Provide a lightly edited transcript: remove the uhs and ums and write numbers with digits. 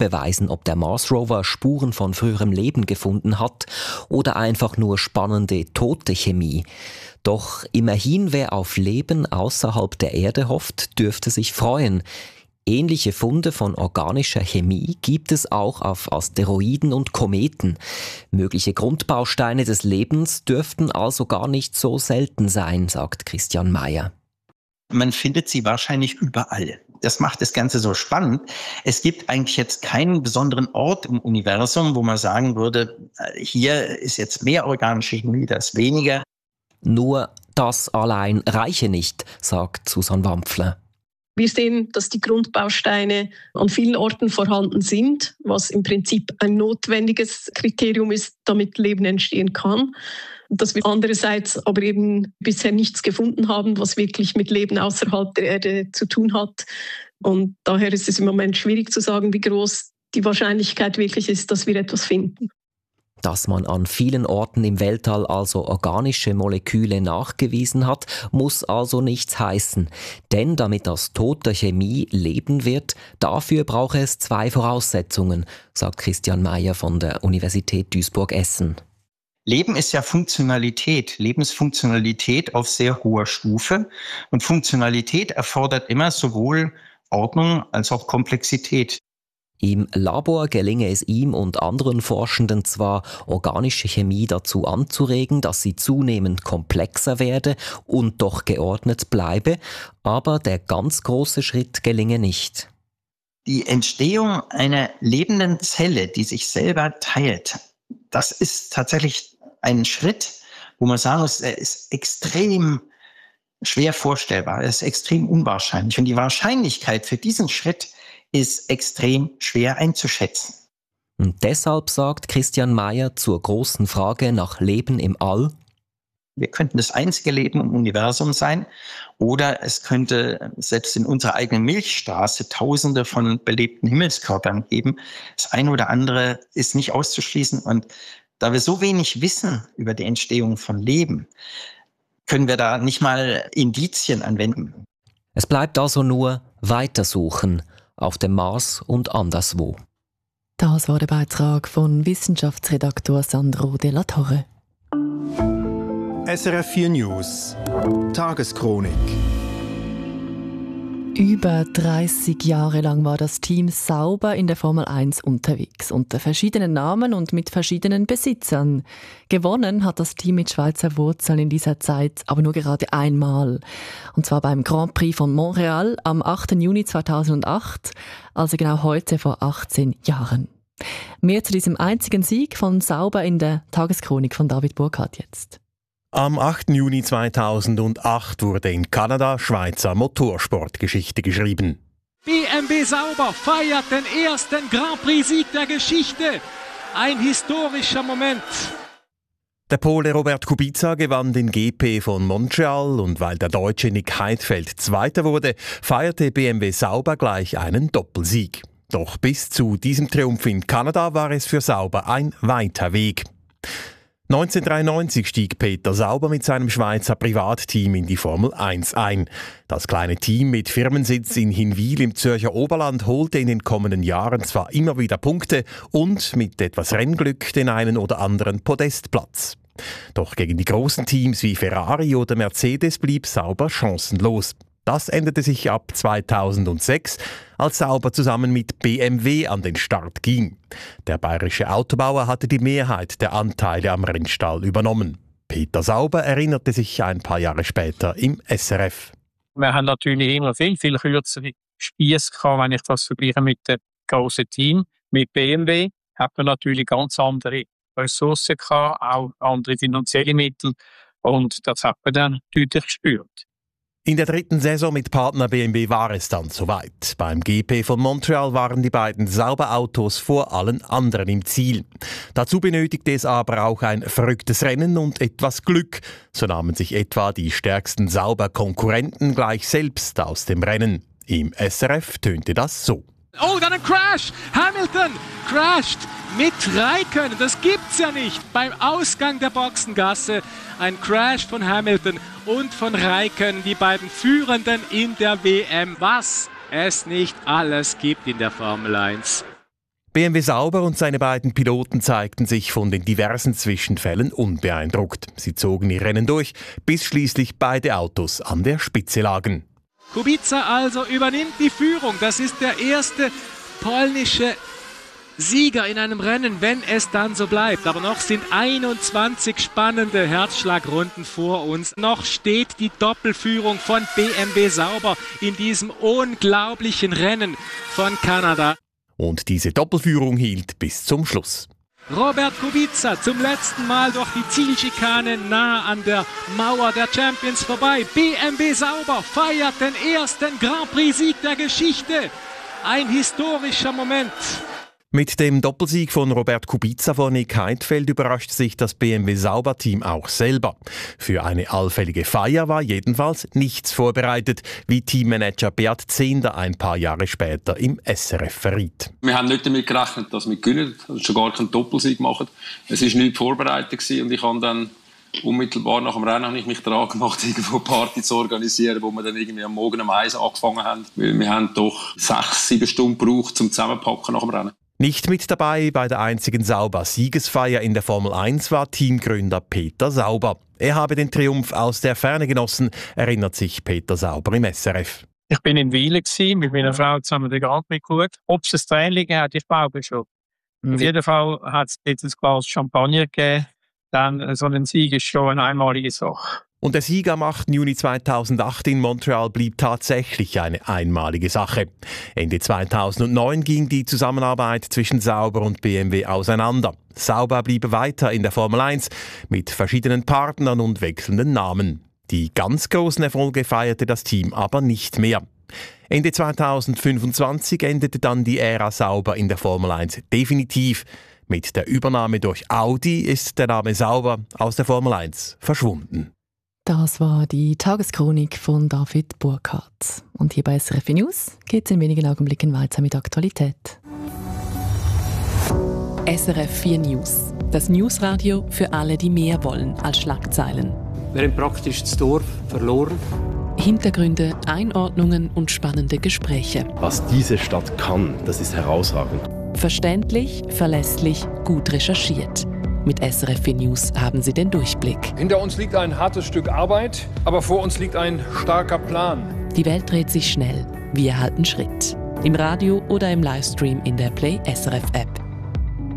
beweisen, ob der Mars-Rover Spuren von früherem Leben gefunden hat oder einfach nur spannende tote Chemie. Doch immerhin, wer auf Leben außerhalb der Erde hofft, dürfte sich freuen. Ähnliche Funde von organischer Chemie gibt es auch auf Asteroiden und Kometen. Mögliche Grundbausteine des Lebens dürften also gar nicht so selten sein, sagt Christian Mayer. Man findet sie wahrscheinlich überall. Das macht das Ganze so spannend. Es gibt eigentlich jetzt keinen besonderen Ort im Universum, wo man sagen würde, hier ist jetzt mehr organische Chemie, da ist weniger. Nur das allein reiche nicht, sagt Susanne Wampfler. Wir sehen, dass die Grundbausteine an vielen Orten vorhanden sind, was im Prinzip ein notwendiges Kriterium ist, damit Leben entstehen kann. Dass wir andererseits aber eben bisher nichts gefunden haben, was wirklich mit Leben außerhalb der Erde zu tun hat. Und daher ist es im Moment schwierig zu sagen, wie groß die Wahrscheinlichkeit wirklich ist, dass wir etwas finden. Dass man an vielen Orten im Weltall also organische Moleküle nachgewiesen hat, muss also nichts heißen. Denn damit aus toter Chemie Leben wird, dafür brauche es 2 Voraussetzungen, sagt Christian Mayer von der Universität Duisburg-Essen. Leben ist ja Funktionalität, Lebensfunktionalität auf sehr hoher Stufe. Und Funktionalität erfordert immer sowohl Ordnung als auch Komplexität. Im Labor gelinge es ihm und anderen Forschenden zwar, organische Chemie dazu anzuregen, dass sie zunehmend komplexer werde und doch geordnet bleibe, aber der ganz große Schritt gelinge nicht. Die Entstehung einer lebenden Zelle, die sich selber teilt, das ist tatsächlich ein Schritt, wo man sagen muss, er ist extrem schwer vorstellbar, er ist extrem unwahrscheinlich. Und die Wahrscheinlichkeit für diesen Schritt ist extrem schwer einzuschätzen. Und deshalb sagt Christian Mayer zur großen Frage nach Leben im All: Wir könnten das einzige Leben im Universum sein oder es könnte selbst in unserer eigenen Milchstraße Tausende von belebten Himmelskörpern geben. Das eine oder andere ist nicht auszuschließen und da wir so wenig wissen über die Entstehung von Leben, können wir da nicht mal Indizien anwenden. Es bleibt also nur weitersuchen auf dem Mars und anderswo. Das war der Beitrag von Wissenschaftsredaktor Sandro de la Torre. SRF 4 News Tageschronik. Über 30 Jahre lang war das Team Sauber in der Formel 1 unterwegs, unter verschiedenen Namen und mit verschiedenen Besitzern. Gewonnen hat das Team mit Schweizer Wurzeln in dieser Zeit aber nur gerade einmal. Und zwar beim Grand Prix von Montreal am 8. Juni 2008, also genau heute vor 18 Jahren. Mehr zu diesem einzigen Sieg von Sauber in der Tageschronik von David Burkhardt jetzt. Am 8. Juni 2008 wurde in Kanada Schweizer Motorsportgeschichte geschrieben. BMW Sauber feiert den ersten Grand Prix-Sieg der Geschichte. Ein historischer Moment. Der Pole Robert Kubica gewann den GP von Montreal und weil der Deutsche Nick Heidfeld Zweiter wurde, feierte BMW Sauber gleich einen Doppelsieg. Doch bis zu diesem Triumph in Kanada war es für Sauber ein weiter Weg. 1993 stieg Peter Sauber mit seinem Schweizer Privatteam in die Formel 1 ein. Das kleine Team mit Firmensitz in Hinwil im Zürcher Oberland holte in den kommenden Jahren zwar immer wieder Punkte und mit etwas Rennglück den einen oder anderen Podestplatz. Doch gegen die großen Teams wie Ferrari oder Mercedes blieb Sauber chancenlos. Das änderte sich ab 2006, als Sauber zusammen mit BMW an den Start ging. Der bayerische Autobauer hatte die Mehrheit der Anteile am Rennstall übernommen. Peter Sauber erinnerte sich ein paar Jahre später im SRF. Wir haben natürlich immer viel kürzere Spiesse gehabt, wenn ich das vergleiche mit dem grossen Team. Mit BMW hat man natürlich ganz andere Ressourcen gehabt, auch andere finanzielle Mittel. Und das hat man dann deutlich gespürt. In der dritten Saison mit Partner BMW war es dann soweit. Beim GP von Montreal waren die beiden Sauber-Autos vor allen anderen im Ziel. Dazu benötigte es aber auch ein verrücktes Rennen und etwas Glück. So nahmen sich etwa die stärksten Sauber-Konkurrenten gleich selbst aus dem Rennen. Im SRF tönte das so. Oh, dann ein Crash! Hamilton crasht mit Räikkönen. Das gibt's ja nicht. Beim Ausgang der Boxengasse ein Crash von Hamilton und von Räikkönen, die beiden Führenden in der WM. Was es nicht alles gibt in der Formel 1. BMW Sauber und seine beiden Piloten zeigten sich von den diversen Zwischenfällen unbeeindruckt. Sie zogen ihr Rennen durch, bis schließlich beide Autos an der Spitze lagen. Kubica also übernimmt die Führung. Das ist der erste polnische Sieger in einem Rennen, wenn es dann so bleibt. Aber noch sind 21 spannende Herzschlagrunden vor uns. Noch steht die Doppelführung von BMW Sauber in diesem unglaublichen Rennen von Kanada. Und diese Doppelführung hielt bis zum Schluss. Robert Kubica zum letzten Mal durch die Zielschikane nah an der Mauer der Champions vorbei. BMW Sauber feiert den ersten Grand Prix-Sieg der Geschichte. Ein historischer Moment. Mit dem Doppelsieg von Robert Kubica vor Nick Heidfeld überrascht sich das BMW Sauber-Team auch selber. Für eine allfällige Feier war jedenfalls nichts vorbereitet, wie Teammanager Beat Zehnder ein paar Jahre später im SRF verriet. Wir haben nicht damit gerechnet, dass wir gewinnen, schon gar keinen Doppelsieg machen. Es war nichts vorbereitet und ich habe dann unmittelbar nach dem Rennen habe ich mich daran gemacht, irgendwo eine Party zu organisieren, wo wir dann irgendwie am Morgen um 1 angefangen haben. Weil wir haben doch 6-7 Stunden gebraucht zum Zusammenpacken nach dem Rennen. Nicht mit dabei bei der einzigen Sauber-Siegesfeier in der Formel 1 war Teamgründer Peter Sauber. Er habe den Triumph aus der Ferne genossen, erinnert sich Peter Sauber im SRF. Ich bin in Wiele mit meiner Frau zusammen den Grand Prix geschaut. Ob es ein Training hat, ich glaube schon. Auf jeden Fall hat es jetzt ein Glas Champagner gegeben. Dann so ein Sieg ist schon eine einmalige Sache. Und der Sieg am 8. Juni 2008 in Montreal blieb tatsächlich eine einmalige Sache. Ende 2009 ging die Zusammenarbeit zwischen Sauber und BMW auseinander. Sauber blieb weiter in der Formel 1 mit verschiedenen Partnern und wechselnden Namen. Die ganz großen Erfolge feierte das Team aber nicht mehr. Ende 2025 endete dann die Ära Sauber in der Formel 1 definitiv. Mit der Übernahme durch Audi ist der Name Sauber aus der Formel 1 verschwunden. Das war die Tageschronik von David Burkhardt. Und hier bei SRF News geht es in wenigen Augenblicken weiter mit Aktualität. SRF 4 News. Das Newsradio für alle, die mehr wollen als Schlagzeilen. Wir haben praktisch das Dorf verloren. Hintergründe, Einordnungen und spannende Gespräche. Was diese Stadt kann, das ist herausragend. Verständlich, verlässlich, gut recherchiert. Mit SRF 4 News haben Sie den Durchblick. Hinter uns liegt ein hartes Stück Arbeit, aber vor uns liegt ein starker Plan. Die Welt dreht sich schnell. Wir halten Schritt. Im Radio oder im Livestream in der Play SRF App.